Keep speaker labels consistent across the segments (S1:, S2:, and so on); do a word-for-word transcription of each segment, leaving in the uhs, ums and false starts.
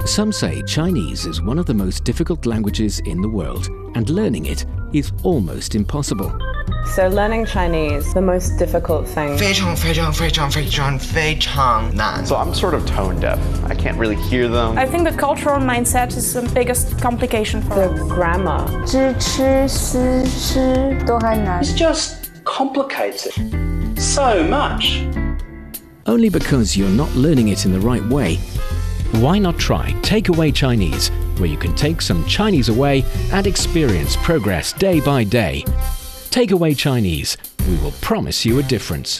S1: Some say Chinese is one of the most difficult languages in the world, and learning it is almost impossible.
S2: So learning Chinese, the most difficult thing.
S3: 非常非常非常非常非常难.
S4: So I'm sort of tone deaf. I can't really hear them.
S5: I think the cultural mindset is the biggest complication for
S2: The grammar.
S6: 知吃思吃都很难.
S7: It's just complicated so much.
S1: Only because you're not learning it in the right way. Why not try Takeaway Chinese, where you can take some Chinese away and experience progress day by day. Takeaway Chinese, we will promise you a difference.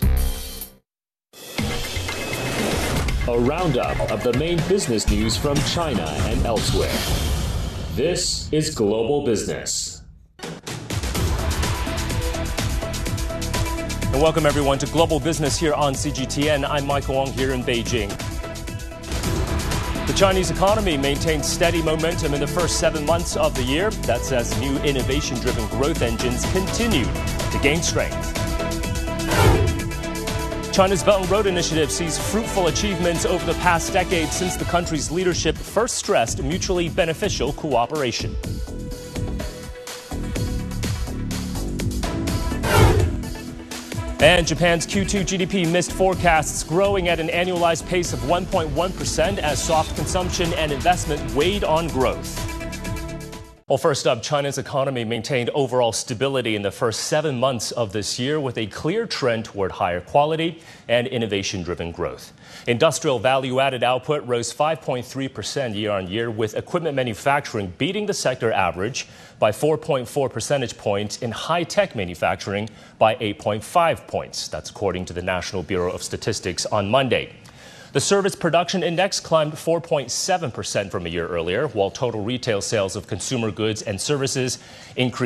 S8: A roundup of the main business news from China and elsewhere. This is Global Business.
S9: And welcome everyone to Global Business here on C G T N. I'm Michael Wong here in Beijing. The Chinese economy maintained steady momentum in the first seven months of the year. That's as new innovation-driven growth engines continued to gain strength. China's Belt and Road Initiative sees fruitful achievements over the past decade since the country's leadership first stressed mutually beneficial cooperation. And Japan's Q two G D P missed forecasts, growing at an annualized pace of one point one percent as soft consumption and investment weighed on growth. Well, first up, China's economy maintained overall stability in the first seven months of this year with a clear trend toward higher quality and innovation-driven growth. Industrial value-added output rose five point three percent year-on-year, with equipment manufacturing beating the sector average by four point four percentage points and high-tech manufacturing by eight point five points. That's according to the National Bureau of Statistics on Monday. The Service Production Index climbed four point seven percent from a year earlier, while total retail sales of consumer goods and services increased